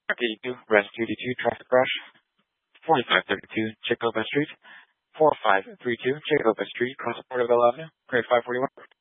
82, West 222, traffic crash. 4532, Jacoba Street. 4532, Jacoba Street, cross Porterville Avenue. Grade 541.